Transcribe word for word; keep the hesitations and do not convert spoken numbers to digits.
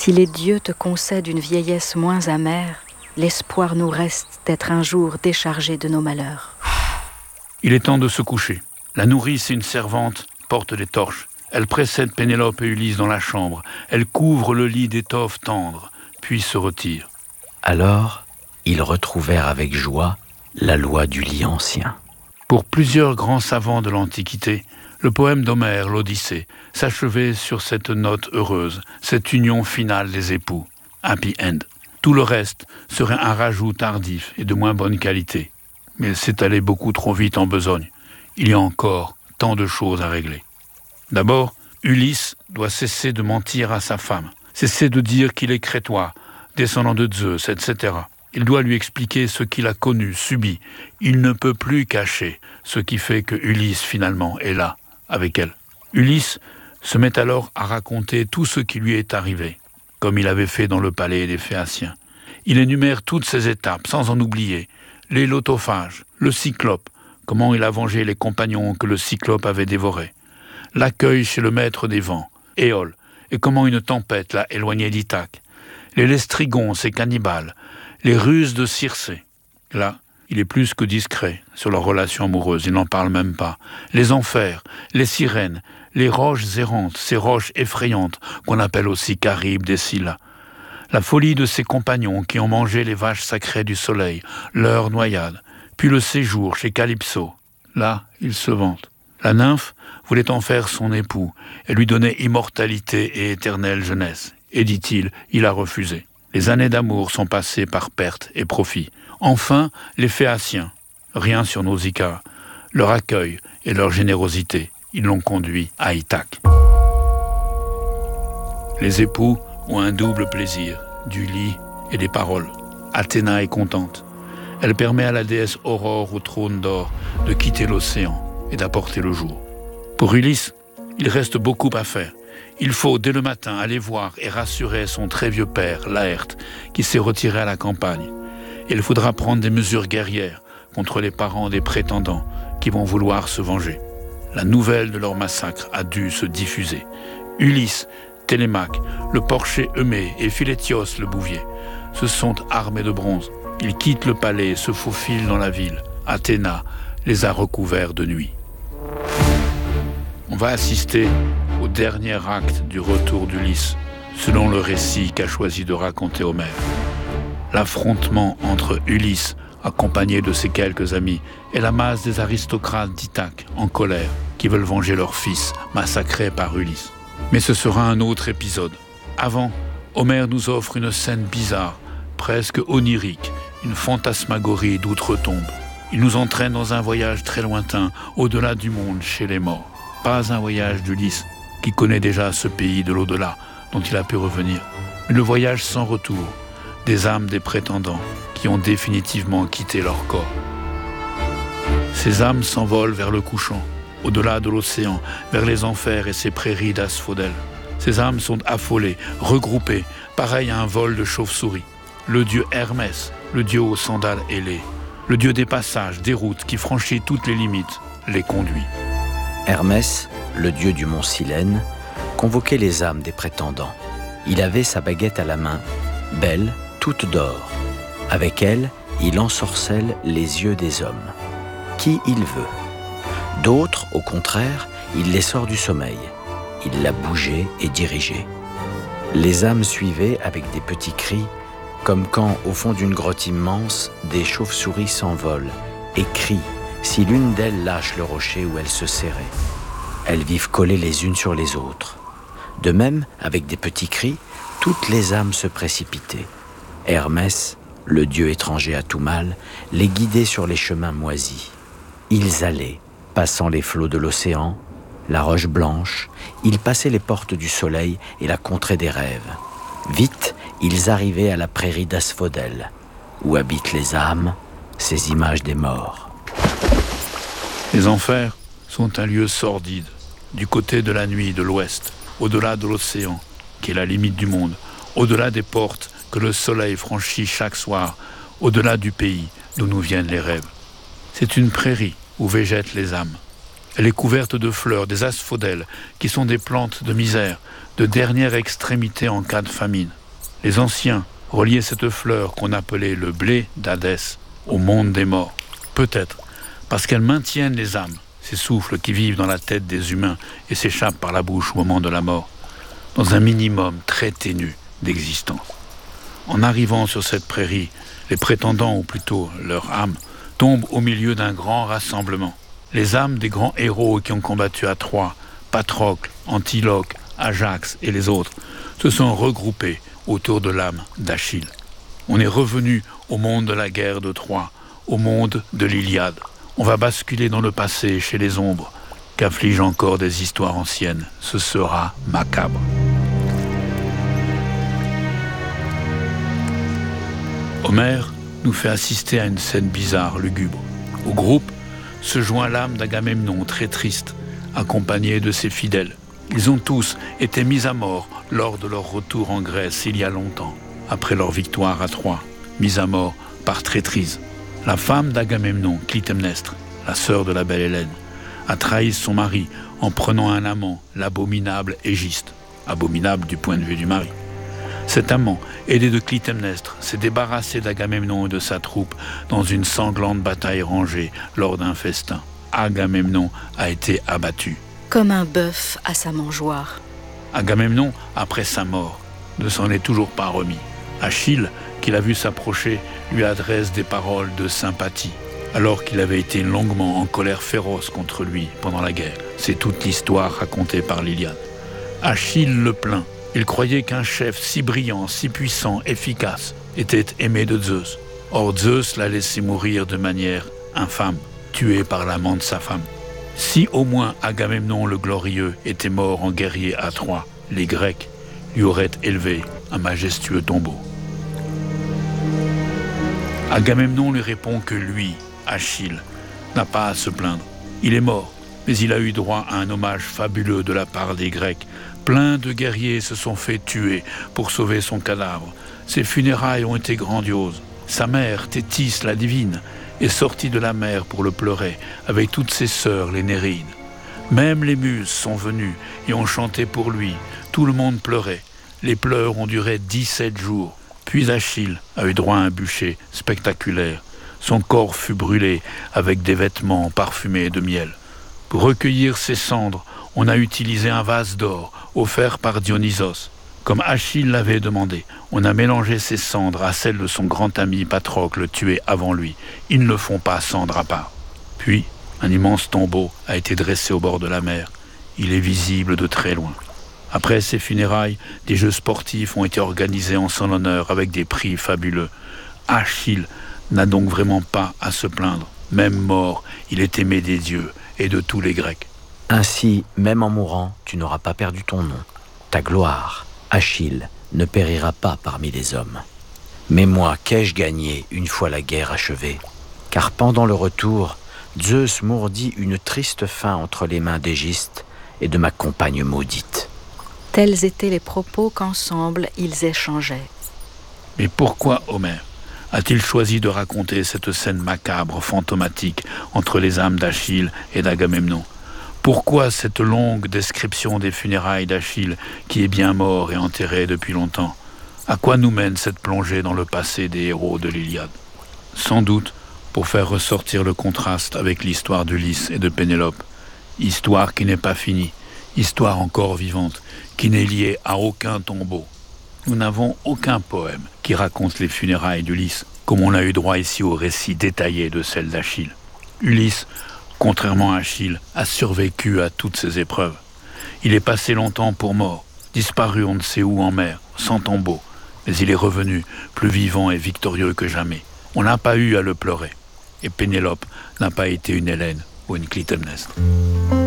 Si les dieux te concèdent une vieillesse moins amère, l'espoir nous reste d'être un jour déchargés de nos malheurs. Il est temps de se coucher. La nourrice et une servante portent des torches. Elle précède Pénélope et Ulysse dans la chambre. Elle couvre le lit d'étoffes tendres, puis se retire. Alors, ils retrouvèrent avec joie la loi du lit ancien. Pour plusieurs grands savants de l'Antiquité, le poème d'Homère, l'Odyssée, s'achevait sur cette note heureuse, cette union finale des époux, happy end. Tout le reste serait un rajout tardif et de moins bonne qualité. Mais c'est allé beaucoup trop vite en besogne. Il y a encore tant de choses à régler. D'abord, Ulysse doit cesser de mentir à sa femme, cesser de dire qu'il est crétois, descendant de Zeus, et cetera. Il doit lui expliquer ce qu'il a connu, subi. Il ne peut plus cacher ce qui fait que Ulysse, finalement, est là, avec elle. Ulysse se met alors à raconter tout ce qui lui est arrivé, comme il avait fait dans le palais des Phéaciens. Il énumère toutes ces étapes, sans en oublier. Les lotophages, le cyclope, comment il a vengé les compagnons que le cyclope avait dévorés. L'accueil chez le maître des vents, Éole, et comment une tempête l'a éloigné d'Ithaque. Les lestrigons, ces cannibales, les ruses de Circé. Là, il est plus que discret sur leur relation amoureuse, il n'en parle même pas. Les enfers, les sirènes, les roches errantes, ces roches effrayantes qu'on appelle aussi Charybde des Scylla. La folie de ses compagnons qui ont mangé les vaches sacrées du soleil, leur noyade, puis le séjour chez Calypso. Là, il se vante. La nymphe voulait en faire son époux et lui donner immortalité et éternelle jeunesse. Et dit-il, il a refusé. Les années d'amour sont passées par perte et profit. Enfin, les Phéaciens, rien sur Nausicaa, leur accueil et leur générosité, ils l'ont conduit à Ithaque. Les époux ont un double plaisir, du lit et des paroles. Athéna est contente. Elle permet à la déesse Aurore au trône d'or de quitter l'océan et d'apporter le jour. Pour Ulysse, il reste beaucoup à faire. Il faut, dès le matin, aller voir et rassurer son très vieux père, Laërte, qui s'est retiré à la campagne. Et il faudra prendre des mesures guerrières contre les parents des prétendants qui vont vouloir se venger. La nouvelle de leur massacre a dû se diffuser. Ulysse, Télémaque, le porcher Eumée et Philétios le bouvier se sont armés de bronze. Ils quittent le palais et se faufilent dans la ville. Athéna les a recouverts de nuit. On va assister au dernier acte du retour d'Ulysse, selon le récit qu'a choisi de raconter Homère. L'affrontement entre Ulysse, accompagné de ses quelques amis, et la masse des aristocrates d'Ithaque, en colère, qui veulent venger leur fils, massacré par Ulysse. Mais ce sera un autre épisode. Avant, Homère nous offre une scène bizarre, presque onirique, une fantasmagorie d'outre-tombe. Il nous entraîne dans un voyage très lointain, au-delà du monde, chez les morts. Pas un voyage d'Ulysse, qui connaît déjà ce pays de l'au-delà, dont il a pu revenir. Mais le voyage sans retour, des âmes des prétendants, qui ont définitivement quitté leur corps. Ces âmes s'envolent vers le couchant, au-delà de l'océan, vers les enfers et ses prairies d'asphodèles. Ces âmes sont affolées, regroupées, pareil à un vol de chauve-souris. Le dieu Hermès, le dieu aux sandales ailées, le dieu des passages, des routes, qui franchit toutes les limites, les conduit. Hermès, le dieu du mont Silène, convoquait les âmes des prétendants. Il avait sa baguette à la main, belle, toute d'or. Avec elle, il ensorcelle les yeux des hommes. Qui il veut. D'autres, au contraire, il les sort du sommeil. Il l'a bougé et dirigé. Les âmes suivaient avec des petits cris, comme quand, au fond d'une grotte immense, des chauves-souris s'envolent et crient si l'une d'elles lâche le rocher où elles se serraient. Elles vivent collées les unes sur les autres. De même, avec des petits cris, toutes les âmes se précipitaient. Hermès, le dieu étranger à tout mal, les guidait sur les chemins moisis. Ils allaient, passant les flots de l'océan, la roche blanche, ils passaient les portes du soleil et la contrée des rêves. Vite, ils arrivaient à la prairie d'asphodèles, où habitent les âmes, ces images des morts. Les enfers sont un lieu sordide, du côté de la nuit de l'ouest, au-delà de l'océan, qui est la limite du monde, au-delà des portes que le soleil franchit chaque soir, au-delà du pays d'où nous viennent les rêves. C'est une prairie où végètent les âmes. Elle est couverte de fleurs, des asphodèles, qui sont des plantes de misère, de dernière extrémité en cas de famine. Les anciens reliaient cette fleur qu'on appelait le blé d'Hadès au monde des morts. Peut-être parce qu'elles maintiennent les âmes, ces souffles qui vivent dans la tête des humains et s'échappent par la bouche au moment de la mort, dans un minimum très ténu d'existence. En arrivant sur cette prairie, les prétendants, ou plutôt leur âme, tombent au milieu d'un grand rassemblement. Les âmes des grands héros qui ont combattu à Troie, Patrocle, Antiloque, Ajax et les autres, se sont regroupés autour de l'âme d'Achille. On est revenu au monde de la guerre de Troie, au monde de l'Iliade. On va basculer dans le passé, chez les ombres, qu'affligent encore des histoires anciennes. Ce sera macabre. Homère nous fait assister à une scène bizarre, lugubre. Au groupe se joint l'âme d'Agamemnon, très triste, accompagné de ses fidèles. Ils ont tous été mis à mort lors de leur retour en Grèce il y a longtemps, après leur victoire à Troie, mis à mort par traîtrise. La femme d'Agamemnon, Clytemnestre, la sœur de la belle Hélène, a trahi son mari en prenant un amant, l'abominable Égiste, abominable du point de vue du mari. Cet amant, aidé de Clytemnestre, s'est débarrassé d'Agamemnon et de sa troupe dans une sanglante bataille rangée lors d'un festin. Agamemnon a été abattu. Comme un bœuf à sa mangeoire. Agamemnon, après sa mort, ne s'en est toujours pas remis. Achille, qui l'a vu s'approcher, lui adresse des paroles de sympathie, alors qu'il avait été longuement en colère féroce contre lui pendant la guerre. C'est toute l'histoire racontée par l'Iliade. Achille le plaint. Il croyait qu'un chef si brillant, si puissant, efficace, était aimé de Zeus. Or Zeus l'a laissé mourir de manière infâme, tué par l'amant de sa femme. Si au moins Agamemnon le glorieux était mort en guerrier à Troie, les Grecs lui auraient élevé un majestueux tombeau. Agamemnon lui répond que lui, Achille, n'a pas à se plaindre. Il est mort, mais il a eu droit à un hommage fabuleux de la part des Grecs. Plein de guerriers se sont fait tuer pour sauver son cadavre. Ses funérailles ont été grandioses. Sa mère, Thétis la divine, est sortie de la mer pour le pleurer avec toutes ses sœurs, les Néreides. Même les muses sont venues et ont chanté pour lui. Tout le monde pleurait. Les pleurs ont duré dix-sept jours. Puis Achille a eu droit à un bûcher spectaculaire. Son corps fut brûlé avec des vêtements parfumés de miel. Pour recueillir ses cendres, on a utilisé un vase d'or offert par Dionysos. Comme Achille l'avait demandé, on a mélangé ses cendres à celles de son grand ami Patrocle tué avant lui. Ils ne font pas cendre à part. Puis, un immense tombeau a été dressé au bord de la mer. Il est visible de très loin. Après ses funérailles, des jeux sportifs ont été organisés en son honneur avec des prix fabuleux. Achille n'a donc vraiment pas à se plaindre. Même mort, il est aimé des dieux et de tous les Grecs. Ainsi, même en mourant, tu n'auras pas perdu ton nom. Ta gloire, Achille, ne périra pas parmi les hommes. Mais moi, qu'ai-je gagné une fois la guerre achevée? Car pendant le retour, Zeus m'ourdit une triste fin entre les mains d'Égiste et de ma compagne maudite. Tels étaient les propos qu'ensemble ils échangeaient. Mais pourquoi Homère a-t-il choisi de raconter cette scène macabre, fantomatique, entre les âmes d'Achille et d'Agamemnon? Pourquoi cette longue description des funérailles d'Achille, qui est bien mort et enterré depuis longtemps? À quoi nous mène cette plongée dans le passé des héros de l'Iliade? Sans doute pour faire ressortir le contraste avec l'histoire d'Ulysse et de Pénélope. Histoire qui n'est pas finie, histoire encore vivante, qui n'est liée à aucun tombeau. Nous n'avons aucun poème qui raconte les funérailles d'Ulysse, comme on a eu droit ici au récit détaillé de celle d'Achille. Ulysse, contrairement à Achille, a survécu à toutes ces épreuves. Il est passé longtemps pour mort, disparu on ne sait où en mer, sans tombeau, mais il est revenu, plus vivant et victorieux que jamais. On n'a pas eu à le pleurer. Et Pénélope n'a pas été une Hélène ou une Clytemnestre.